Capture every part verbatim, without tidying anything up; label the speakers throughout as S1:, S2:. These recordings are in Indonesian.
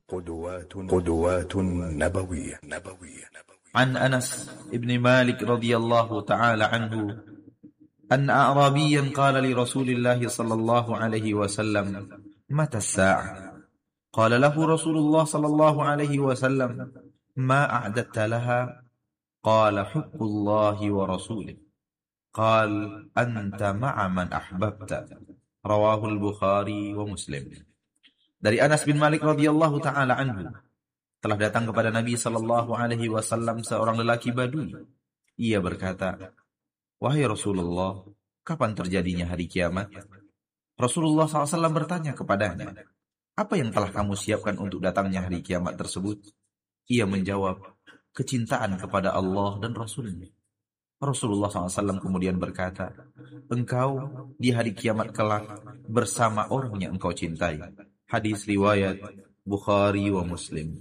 S1: قدوات قدوات نبوية نبوية
S2: عن أنس بن مالك رضي الله تعالى عنه أن أعرابيا قال لرسول الله صلى الله عليه وسلم: متى الساعة؟ قال له رسول الله صلى الله عليه وسلم: ما أعددت لها؟ قال: حب الله ورسوله. قال: أنت مع من أحببت. رواه البخاري ومسلم. Dari Anas bin Malik radhiyallahu taala anhu, telah datang kepada Nabi sallallahu alaihi wasallam seorang lelaki Badui. Ia berkata, "Wahai Rasulullah, kapan terjadinya hari kiamat?" Rasulullah shallallahu alaihi wasallam bertanya kepadanya, "Apa yang telah kamu siapkan untuk datangnya hari kiamat tersebut?" Ia menjawab, "Kecintaan kepada Allah dan Rasulnya." Rasulullah shallallahu alaihi wasallam kemudian berkata, "Engkau di hari kiamat kelak bersama orang yang engkau cintai." Hadis riwayat Bukhari wa Muslim.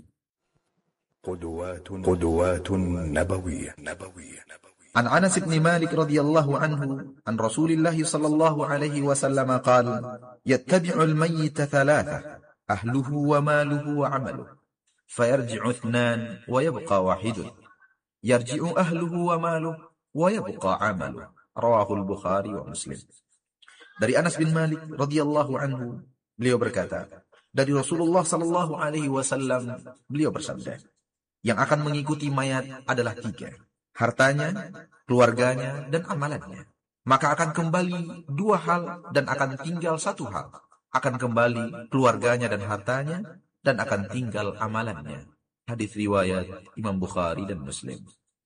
S1: قدوات قدوات نبوية نبوية
S2: عن أنس بن مالك رضي الله عنه عن رسول الله صلى الله عليه وسلم قال: يتبع الميت ثلاثة: أهله وماله وعمله، فيرجع اثنان ويبقى واحد، يرجع أهله وماله ويبقى عمله. رواه البخاري ومسلم. Dari Anas bin Malik radhiyallahu anhu, beliau berkata, dari Rasulullah sallallahu alaihi wasallam, beliau bersabda, yang akan mengikuti mayat adalah tiga: hartanya, keluarganya, dan amalannya. Maka akan kembali dua hal dan akan tinggal satu hal. Akan kembali keluarganya dan hartanya, dan akan tinggal amalannya. Hadis riwayat Imam Bukhari dan Muslim.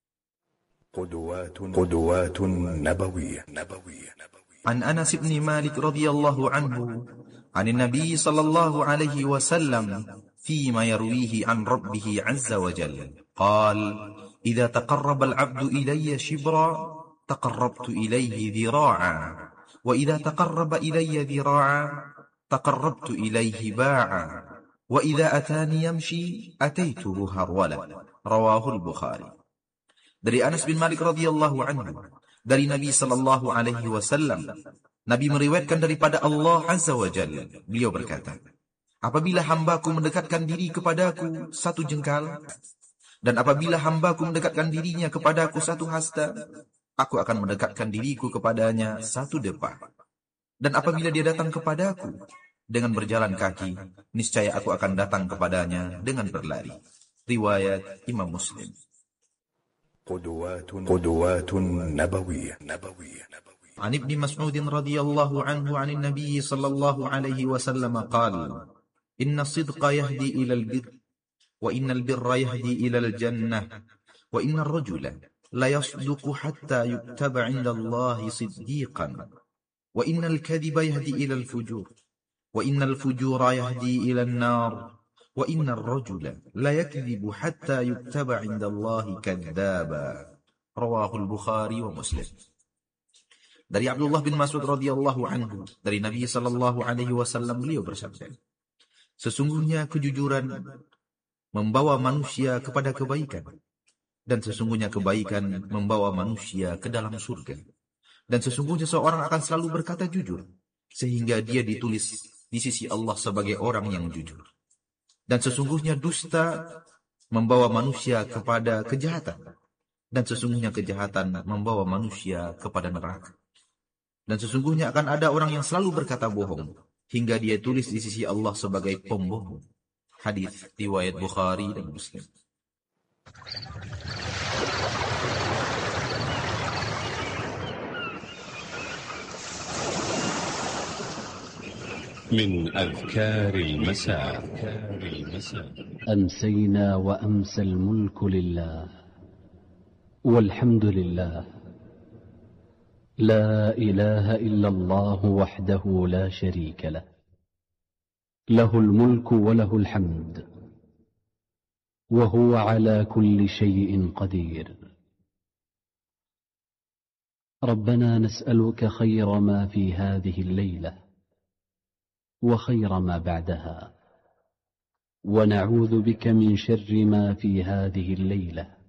S1: قدوات قدوات نبوية نبوية
S2: عن أنس بن مالك رضي الله عنه عن النبي صلى الله عليه وسلم فيما يرويه عن ربه عز وجل قال: إذا تقرب العبد إلي شبرا تقربت إليه ذراعا، وإذا تقرب إلي ذراعا تقربت إليه باعا، وإذا أتاني يمشي أتيته هرولا. رواه البخاري. Dari Anas bin Malik radhiyallahu anhu, dari Nabi sallallahu alaihi wasallam, Nabi meriwayatkan daripada Allah azza wa jalla, beliau berkata, apabila hambaku mendekatkan diri kepadaku satu jengkal, dan apabila hambaku mendekatkan dirinya kepadaku satu hasta, aku akan mendekatkan diriku kepadanya satu depa. Dan apabila dia datang kepadaku dengan berjalan kaki, niscaya aku akan datang kepadanya dengan berlari. Riwayat Imam Muslim.
S1: قدوات قدوات نبوية نبوية
S2: عن ابن مسعود رضي الله عنه عن النبي صلى الله عليه وسلم قال: إن الصدق يهدي إلى البر، وإن البر يهدي إلى الجنة، وإن الرجل لا يصدق حتى يكتب عند الله صديقا، وإن الكذب يهدي إلى الفجور، وإن الفجور يهدي إلى النار، وإن الرجل لا يكذب حتى يكتب عند الله كذابا. رواه البخاري ومسلم. Dari Abdullah bin Mas'ud radhiyallahu anhu, dari Nabi sallallahu alaihi wasallam, beliau bersabda, sesungguhnya kejujuran membawa manusia kepada kebaikan, dan sesungguhnya kebaikan membawa manusia ke dalam surga, dan sesungguhnya seorang akan selalu berkata jujur sehingga dia ditulis di sisi Allah sebagai orang yang jujur. Dan sesungguhnya dusta membawa manusia kepada kejahatan, dan sesungguhnya kejahatan membawa manusia kepada neraka. Dan sesungguhnya akan ada orang yang selalu berkata bohong hingga dia tulis di sisi Allah sebagai pembohong. Hadis riwayat Bukhari dan Muslim.
S3: من أذكار المساء.
S4: أمسينا وأمسى الملك لله، والحمد لله، لا إله إلا الله وحده لا شريك له، له الملك وله الحمد، وهو على كل شيء قدير. ربنا نسألك خير ما في هذه الليلة وخير ما بعدها، ونعوذ بك من شر ما في هذه الليلة